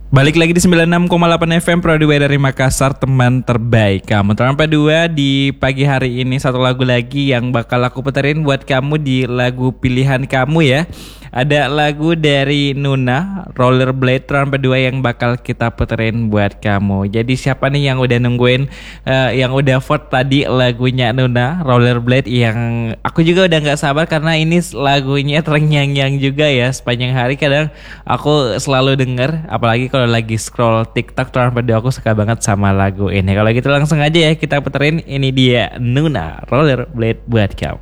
Balik lagi di 96,8 FM Pro 2 dari Makassar, teman terbaik kamu. Teman P2 di pagi hari ini satu lagu lagi yang bakal aku puterin buat kamu di lagu pilihan kamu ya. Ada lagu dari Nuna, Rollerblade, teman P2 yang bakal kita puterin buat kamu. Jadi siapa nih yang udah nungguin, yang udah vote tadi lagunya Nuna, Rollerblade, yang aku juga udah gak sabar karena ini lagunya terngiang-ngiang juga ya. Sepanjang hari kadang aku selalu denger, apalagi kalau lagi scroll TikTok, teman P2 aku suka banget sama lagu ini. Kalau gitu langsung aja ya kita puterin, ini dia Nuna, Rollerblade buat kamu.